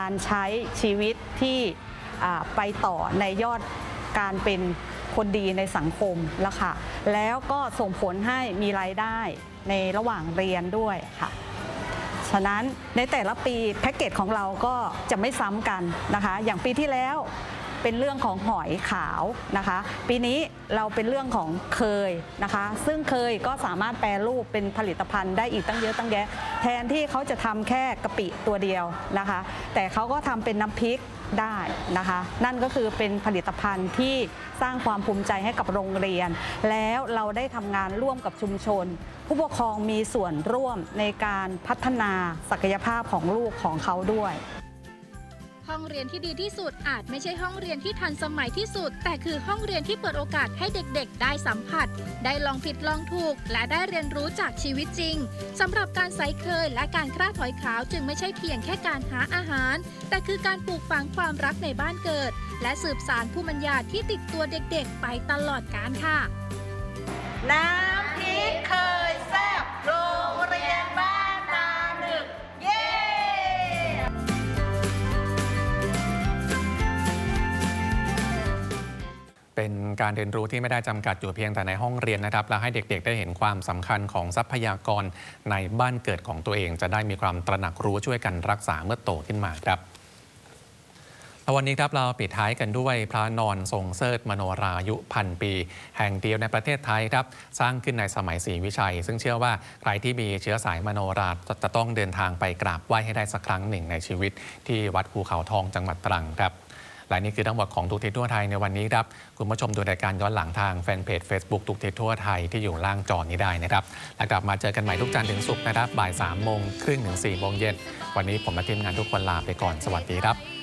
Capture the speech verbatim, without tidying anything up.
การใช้ชีวิตที่ไปต่อในยอดการเป็นคนดีในสังคมแล้วค่ะแล้วก็ส่งผลให้มีรายได้ในระหว่างเรียนด้วยค่ะฉะนั้นในแต่ละปีแพ็กเกจของเราก็จะไม่ซ้ำกันนะคะอย่างปีที่แล้วเป็นเรื่องของหอยขาวนะคะปีนี้เราเป็นเรื่องของเคยนะคะซึ่งเคยก็สามารถแปรรูปเป็นผลิตภัณฑ์ได้อีกตั้งเยอะตั้งแยะแทนที่เขาจะทำแค่กะปิตัวเดียวนะคะแต่เขาก็ทำเป็นน้ำพริกได้นะคะนั่นก็คือเป็นผลิตภัณฑ์ที่สร้างความภูมิใจให้กับโรงเรียนแล้วเราได้ทำงานร่วมกับชุมชนผู้ปกครองมีส่วนร่วมในการพัฒนาศักยภาพของลูกของเขาด้วยห้องเรียนที่ดีที่สุดอาจไม่ใช่ห้องเรียนที่ทันสมัยที่สุดแต่คือห้องเรียนที่เปิดโอกาสให้เด็กๆได้สัมผัสได้ลองผิดลองถูกและได้เรียนรู้จากชีวิตจริงสำหรับการใส่เคยและการคร่าหอยขาวจึงไม่ใช่เพียงแค่การหาอาหารแต่คือการปลูกฝังความรักในบ้านเกิดและสืบสานภูมิปัญญาที่ติดตัวเด็กๆไปตลอดกาลค่ะน้ำพริกเคยแซ่บโรงเรียนบ้านนาหนึ่งเย้เป็นการเรียนรู้ที่ไม่ได้จำกัดอยู่เพียงแต่ในห้องเรียนนะครับและให้เด็กๆได้เห็นความสำคัญของทรัพยากรในบ้านเกิดของตัวเองจะได้มีความตระหนักรู้ช่วยกันรักษาเมื่อโตขึ้นมาครับวันนี้ครับเราปิดท้ายกันด้วยพระนอนทรงเสิร์ชมโนรายุพันปีแห่งเดียวในประเทศไทยครับสร้างขึ้นในสมัยศรีวิชัยซึ่งเชื่อว่าใครที่มีเชื้อสายมโนราจะต้องเดินทางไปกราบไหว้ให้ได้สักครั้งหนึ่งในชีวิตที่วัดภูเขาทองจังหวัดตรังครับและนี่คือทั้งหมดของทุกทิศทั่วไทยในวันนี้ครับคุณผู้ชมดูรายการย้อนหลังทางแฟนเพจ Facebook ทุกทิศทั่วไทยที่อยู่ล่างจอนี้ได้นะครับและกลับมาเจอกันใหม่ทุกจันทร์ถึงศุกร์นะครับบ่ายสามโมงครึ่งถึงสี่โมงเย็นวันนี้ผมและทีมงานทุกคนลาไปก่อนสวัสดีครับ